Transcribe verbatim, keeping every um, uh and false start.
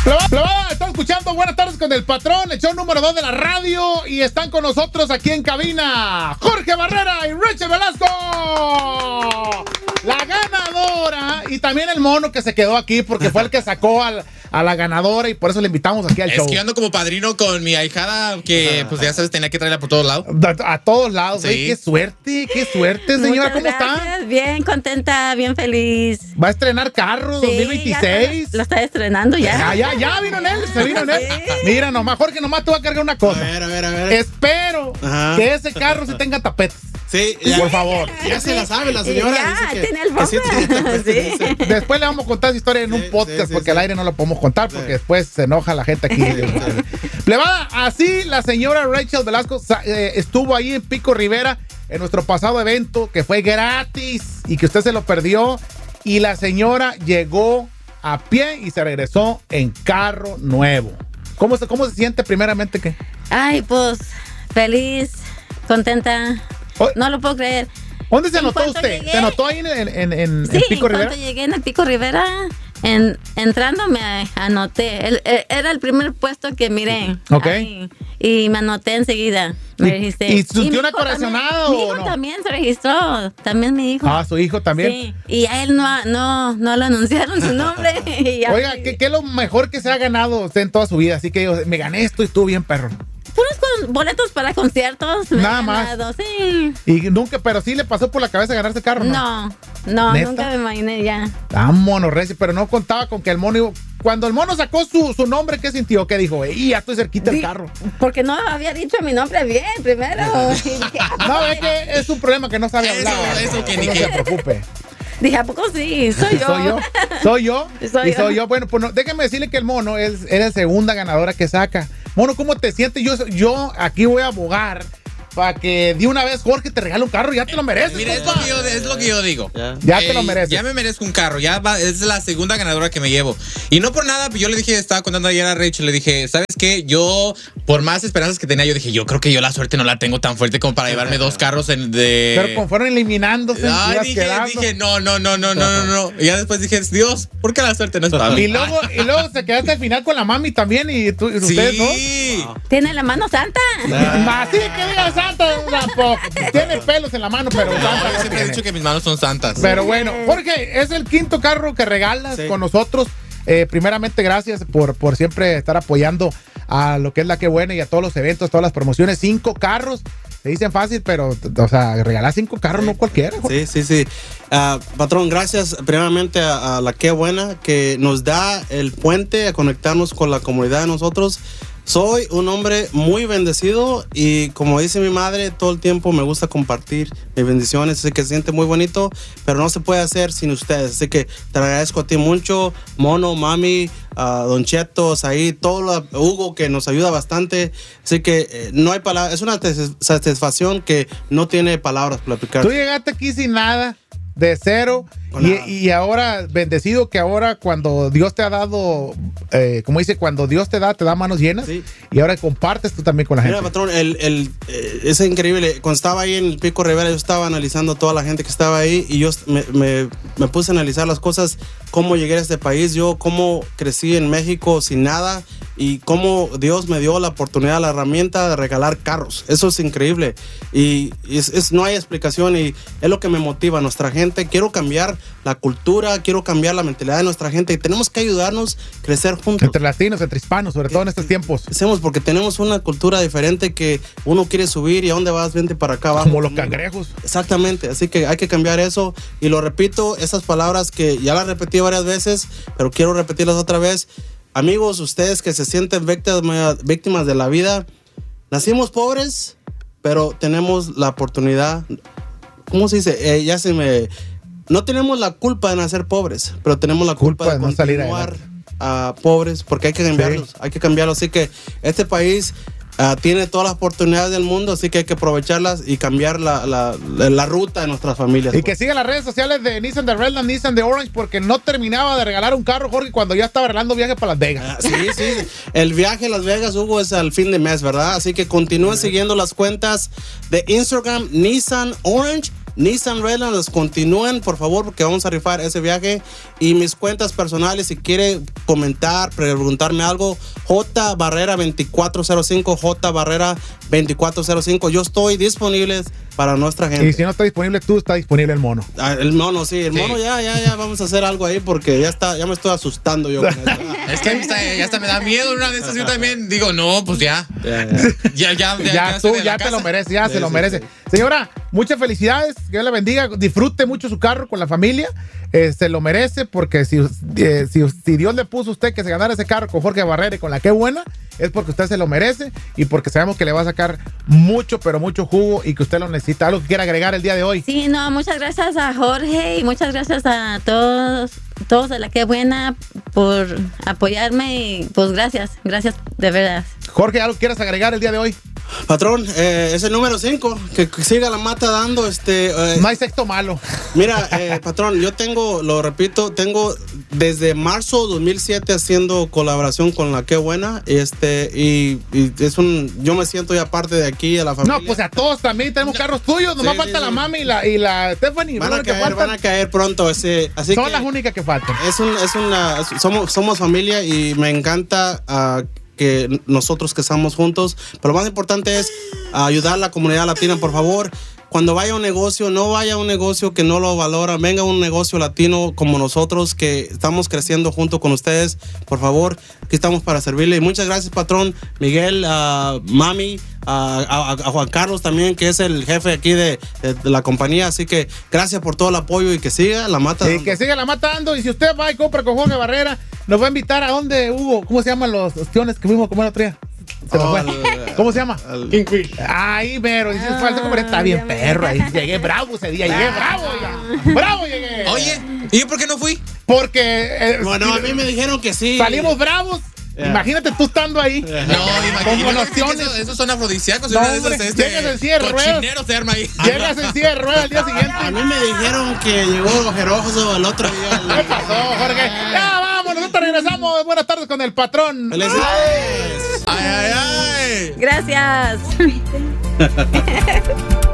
Plebada, está escuchando Buenas Tardes con el Patrón, el show número dos de la radio, y están con nosotros aquí en cabina Jorge Barrera y Richie Velasco. La ganadora, y también el mono que se quedó aquí porque fue el que sacó al, a la ganadora, y por eso le invitamos aquí al es show. Es que yo ando como padrino con mi ahijada, que pues ya sabes, tenía que traerla por todos lados. A, a todos lados, sí. Oye, qué suerte, qué suerte, señora. Muchas ¿Cómo gracias. está? Bien contenta, bien feliz. ¿Va a estrenar carro Sí, dos mil veintiséis? Ya lo está estrenando ya. Ya, ya, ya vino en él, se vino en él. Sí. Mira, nomás, Jorge, nomás te voy a cargar una cosa. A ver, a ver, a ver. Espero Ajá. que ese carro se tenga tapetes. Sí, ya, por favor. Ya se la sabe la señora. Ya, dice que, tiene el que sí bomba. tiene tapetes, Sí. dice. Después le vamos a contar esa historia en un Sí, podcast, sí, porque sí, al sí. aire no lo podemos contar, porque Sí. después se enoja la gente aquí. Plebada, así la señora Rachel Velasco eh, estuvo ahí en Pico Rivera en nuestro pasado evento, que fue gratis y que usted se lo perdió. Y la señora llegó a pie y se regresó en carro nuevo. ¿Cómo se, cómo se siente primeramente qué? Ay, pues, feliz, contenta. Oh. No lo puedo creer. ¿Dónde se ¿En anotó cuánto usted? llegué? ¿Se anotó ahí en, en, en, en Sí, Pico Rivera? cuando llegué en el Pico Rivera, en, entrando me anoté. El, el, era el primer puesto que miré. Ok. Ahí, y me anoté enseguida. Me ¿Y- registré. y sintió mi una hijo corazonada también- o Mi hijo no? también se registró. También mi hijo. Ah, su hijo también. Sí, y a él no, no, no lo anunciaron su nombre. Y ya- Oiga, ¿qué, ¿qué es lo mejor que se ha ganado usted en toda su vida? Así que yo, me gané esto y estuvo bien, perro. Puros con boletos para conciertos. me he Nada más. ganado, sí. Y nunca, pero sí le pasó por la cabeza ganarse el carro, ¿no? No, no, ¿Neta? nunca me imaginé ya. Ah, mono, Reci, pero no contaba con que el mono iba- Cuando el mono sacó su, su nombre, ¿qué sintió? ¿Qué dijo? ¡Y ya estoy cerquita del Di- carro! Porque no había dicho mi nombre bien primero. Y dije, ¿a No, poco es que es un problema que no sabe Eso, hablar. eso que ni no qué. se preocupe. Dije, ¿a poco sí? Soy yo. Soy yo. Soy yo. Soy y yo. soy yo. Bueno, pues no, déjeme decirle que el mono es, es la segunda ganadora que saca. Mono, ¿cómo te sientes? Yo, yo aquí voy a abogar para que de una vez Jorge te regale un carro. Ya te lo mereces. Mira, es lo, compa. que yo, es lo que yo digo. Ya. Ya te lo Eh, mereces. Ya me merezco un carro. Ya va- es la segunda ganadora que me llevo. Y no por nada, yo le dije, estaba contando ayer a Rachel, le dije, ¿sabes qué? Yo, por más esperanzas que tenía, yo dije, yo creo que yo la suerte no la tengo tan fuerte como para llevarme dos carros en, de... Pero como fueron eliminándose, Ay, ibas dije, quedando. dije, no, no, no, no, no, no, no. Y ya después dije, Dios, ¿por qué la suerte no es para mí? Y luego, y luego se quedaste al final con la mami también y tú, y ustedes dos. Sí. Tiene la mano santa. Así que diga Santa tampoco. Tiene pelos en la mano, pero No, Santa yo no siempre he tiene. dicho que mis manos son santas. Pero bueno, Jorge, es el quinto carro que regalas Sí. con nosotros. Eh, primeramente, gracias por, por siempre estar apoyando a lo que es La Que Buena y a todos los eventos, todas las promociones. Cinco carros, se dicen fácil, pero, o sea, regalar cinco carros no cualquiera. Jorge. Sí, sí, sí. Ah, patrón, gracias primeramente a, a La Que Buena, que nos da el puente a conectarnos con la comunidad de nosotros. Soy un hombre muy bendecido y como dice mi madre, todo el tiempo me gusta compartir mis bendiciones, así que se siente muy bonito, pero no se puede hacer sin ustedes. Así que te agradezco a ti mucho, Mono, Mami, a Don Cheto, ahí todo lo, Hugo, que nos ayuda bastante. Así que eh, no hay palabras, es una satis- satisfacción que no tiene palabras para explicar. Tú llegaste aquí sin nada, de cero, Con y, nada. y ahora bendecido que ahora cuando Dios te ha dado, eh, como dice, cuando Dios te da, te da manos llenas, Sí. y ahora compartes tú también con la Mira, gente. patrón, el, el, eh, es increíble. Cuando estaba ahí en el Pico Rivera, yo estaba analizando toda la gente que estaba ahí y yo me, me, me puse a analizar las cosas, cómo llegué a este país, yo cómo crecí en México sin nada y cómo Dios me dio la oportunidad, la herramienta de regalar carros. Eso es increíble y es, es, no hay explicación y es lo que me motiva a nuestra gente. Quiero cambiar la cultura, quiero cambiar la mentalidad de nuestra gente y tenemos que ayudarnos a crecer juntos. Entre latinos, entre hispanos, sobre todo en estos tiempos. Hacemos porque tenemos una cultura diferente que uno quiere subir y a dónde vas, vente para acá abajo. Como los cangrejos. Exactamente, así que hay que cambiar eso y lo repito, esas palabras que ya las repetí varias veces, pero quiero repetirlas otra vez. Amigos, ustedes que se sienten víctimas, víctimas de la vida, nacimos pobres, pero tenemos la oportunidad, ¿cómo se dice? Eh, ya se me... No tenemos la culpa de nacer pobres, pero tenemos la culpa, Culpa de, de no salir continuar a pobres, porque hay que cambiarlos, Sí. hay que cambiarlos. Así que este país uh, tiene todas las oportunidades del mundo, así que hay que aprovecharlas y cambiar la, la, la, la ruta de nuestras familias. Y que sigan las redes sociales de Nissan de Redland, Nissan de Orange, porque no terminaba de regalar un carro, Jorge, cuando ya estaba regalando viajes para Las Vegas. Ah, sí, sí. El viaje a Las Vegas, Hugo, es al fin de mes, ¿verdad? Así que continúen siguiendo las cuentas de Instagram Nissan Orange Nissan Redland, los continúen, por favor, porque vamos a rifar ese viaje. Y mis cuentas personales, si quiere comentar, preguntarme algo, J Barrera veinticuatro cero cinco, J Barrera veinticuatro cero cinco. Yo estoy disponible para nuestra gente. Y si no está disponible tú, está disponible el mono. Ah, el mono, sí, el Sí. mono ya, ya, ya vamos a hacer algo ahí porque ya está, ya me estoy asustando yo. Con eso. Es que a mí está- ya hasta me da miedo una de esas. Yo también digo, no, pues ya. Ya, ya. Ya, ya, ya, Ya, estoy tú, de la ya te casa. lo mereces, ya Sí, se lo sí, merece. sí. Señora, muchas felicidades, que Dios la bendiga, disfrute mucho su carro con la familia, eh, se lo merece porque si, eh, si, si Dios le puso a usted que se ganara ese carro con Jorge Barrera y con la que buena, es porque usted se lo merece y porque sabemos que le va a sacar mucho, pero mucho jugo y que usted lo necesita. ¿Algo que quiera agregar el día de hoy? Sí, no, muchas gracias a Jorge y muchas gracias a todos, todos de la que buena por apoyarme y pues gracias, gracias de verdad. Jorge, ¿algo que quieras agregar el día de hoy? Patrón, eh, es el número cinco, que, que siga la mata dando, este... eh, No hay sexto malo. Mira, eh, patrón, yo tengo, lo repito, tengo desde marzo dos mil siete haciendo colaboración con la Qué Buena, este, y, y es un, yo me siento ya parte de aquí, de la familia. No, pues a todos también tenemos carros tuyos, nomás Sí, falta sí, la sí. mami y la, y la Stephanie. van son a las que caer, faltan. van a caer pronto, ese, así Son que las únicas que faltan. es un, es una, somos, somos familia y me encanta ah, que nosotros que estamos juntos, pero lo más importante es ayudar a la comunidad latina, por favor. Cuando vaya a un negocio, no vaya a un negocio que no lo valora, venga a un negocio latino como nosotros que estamos creciendo junto con ustedes. Por favor, aquí estamos para servirle. Y muchas gracias, patrón Miguel, a Mami, a, a- a Juan Carlos también, que es el jefe aquí de, de- de la compañía. Así que gracias por todo el apoyo y que siga la mata. Y que siga la matando. Y si usted va y compra con Jorge Barrera, nos va a invitar a donde hubo, ¿cómo se llaman los ostiones que fuimos a comer el otro día? Se nos Oh, fue. al- ¿Cómo se llama? al- King Queen. Ahí, pero dices, Ah, falta comer, está bien ya me- perro. Ahí llegué bravo ese día, llegué bravo ya. Bravo llegué. Oye, ¿y yo por qué no fui? Porque eh, Bueno, a mí me dijeron que sí. salimos bravos. Yeah. Imagínate tú estando ahí. No, Con imagínate. nociones. Esos, esos son afrodisíacos. No, una de hombre, esas, este, llegas en silla de ruedas. cochinero se arma ahí. Llegas en silla de ruedas al día siguiente. A mí me dijeron que llegó ojeroso el otro día. ¿Qué pasó, Jorge? Ya vamos, nosotros regresamos. Buenas tardes con el patrón. Felicidades. Ay, ay, ay. Gracias.